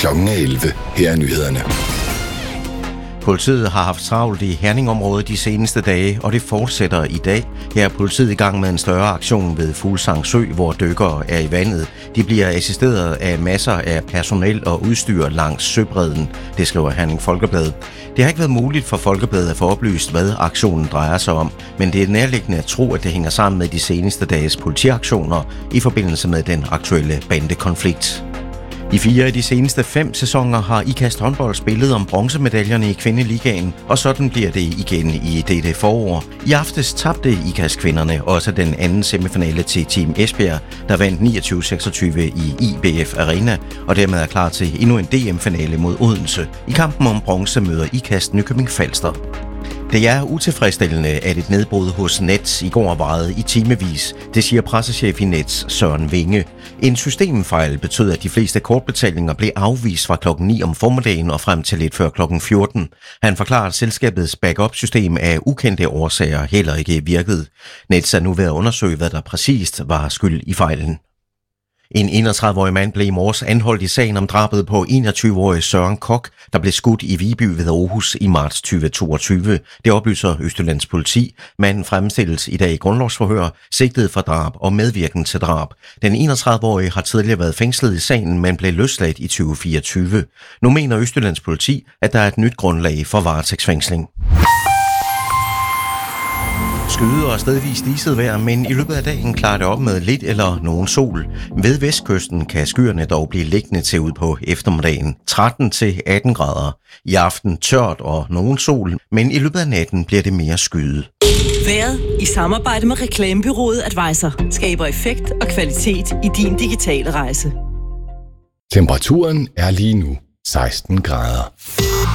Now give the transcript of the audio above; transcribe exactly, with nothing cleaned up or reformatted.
Klokken er elleve. Her er nyhederne. Politiet har haft travlt i Herningområdet de seneste dage, og det fortsætter i dag. Her er politiet i gang med en større aktion ved Fuglsang Sø, hvor dykkere er i vandet. De bliver assisteret af masser af personel og udstyr langs søbredden, det skriver Herning Folkeblad. Det har ikke været muligt for Folkebladet at få oplyst, hvad aktionen drejer sig om, men det er nærliggende at tro, at det hænger sammen med de seneste dages politiaktioner i forbindelse med den aktuelle bandekonflikt. I fire af de seneste fem sæsoner har Ikast håndbold spillet om bronzemedaljerne i kvindeligaen, og sådan bliver det igen i dette forår. I aftes tabte Ikast kvinderne også den anden semifinale til Team Esbjerg, der vandt niogtyve seksogtyve i I B F Arena, og dermed er klar til endnu en D M-finale mod Odense. I kampen om bronze møder Ikast Nykøbing Falster. Det er utilfredsstillende, at et nedbrud hos Nets i går varede i timevis. Det siger pressechef i Nets, Søren Vinge. En systemfejl betød, at de fleste kortbetalinger blev afvist fra klokken ni om formiddagen og frem til lidt før klokken fjorten. Han forklarer, at selskabets backup-system af ukendte årsager heller ikke virkede. Nets er nu ved at undersøge, hvad der præcist var skyld i fejlen. En enogtredive-årig mand blev i morges anholdt i sagen om drabet på enogtyve-årige Søren Kok, der blev skudt i Viby ved Aarhus i marts tyve toogtyve. Det oplyser Østjyllands politi. Manden fremstilles i dag i grundlovsforhør, sigtet for drab og medvirken til drab. Den enogtredive-årige har tidligere været fængslet i sagen, men blev løsladt i tyve fireogtyve. Nu mener Østjyllands politi, at der er et nyt grundlag for varetægtsfængsling. Skyde og stedvis diset vejr, men i løbet af dagen klarer det op med lidt eller nogen sol. Ved vestkysten kan skyerne dog blive liggende til ud på eftermiddagen, tretten til atten grader. I aften tørt og nogen sol, men i løbet af natten bliver det mere skyet. Vejret i samarbejde med reklamebureauet Advisor skaber effekt og kvalitet i din digitale rejse. Temperaturen er lige nu seksten grader.